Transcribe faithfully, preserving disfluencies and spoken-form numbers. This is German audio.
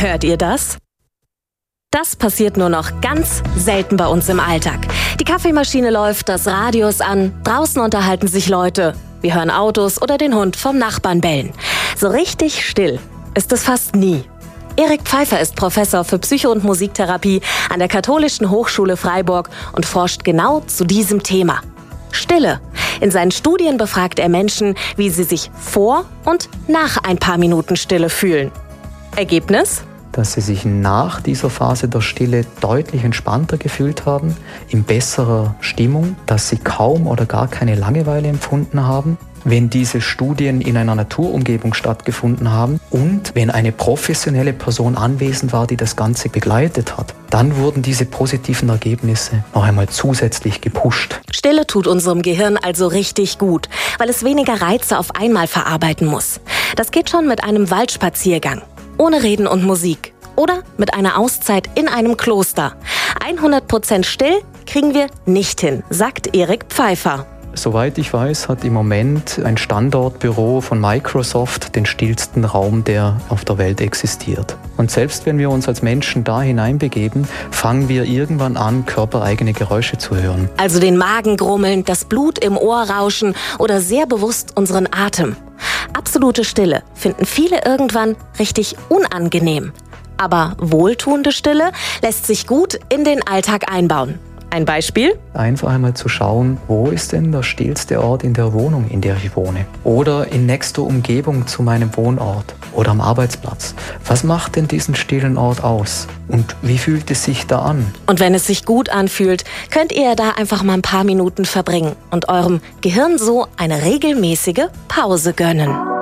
Hört ihr das? Das passiert nur noch ganz selten bei uns im Alltag. Die Kaffeemaschine läuft, das Radio ist an, draußen unterhalten sich Leute. Wir hören Autos oder den Hund vom Nachbarn bellen. So richtig still ist es fast nie. Erik Pfeiffer ist Professor für Psycho- und Musiktherapie an der Katholischen Hochschule Freiburg und forscht genau zu diesem Thema. Stille. In seinen Studien befragt er Menschen, wie sie sich vor und nach ein paar Minuten Stille fühlen. Ergebnis? Dass sie sich nach dieser Phase der Stille deutlich entspannter gefühlt haben, in besserer Stimmung, dass sie kaum oder gar keine Langeweile empfunden haben, wenn diese Studien in einer Naturumgebung stattgefunden haben und wenn eine professionelle Person anwesend war, die das Ganze begleitet hat. Dann wurden diese positiven Ergebnisse noch einmal zusätzlich gepusht. Stille tut unserem Gehirn also richtig gut, weil es weniger Reize auf einmal verarbeiten muss. Das geht schon mit einem Waldspaziergang, ohne Reden und Musik oder mit einer Auszeit in einem Kloster. hundert Prozent still kriegen wir nicht hin, sagt Erik Pfeiffer. Soweit ich weiß, hat im Moment ein Standortbüro von Microsoft den stillsten Raum, der auf der Welt existiert. Und selbst wenn wir uns als Menschen da hineinbegeben, fangen wir irgendwann an, körpereigene Geräusche zu hören. Also den Magen grummeln, das Blut im Ohr rauschen oder sehr bewusst unseren Atem. Absolute Stille finden viele irgendwann richtig unangenehm. Aber wohltuende Stille lässt sich gut in den Alltag einbauen. Ein Beispiel? Einfach einmal zu schauen, wo ist denn der stillste Ort in der Wohnung, in der ich wohne? Oder in nächster Umgebung zu meinem Wohnort oder am Arbeitsplatz. Was macht denn diesen stillen Ort aus? Und wie fühlt es sich da an? Und wenn es sich gut anfühlt, könnt ihr da einfach mal ein paar Minuten verbringen und eurem Gehirn so eine regelmäßige Pause gönnen.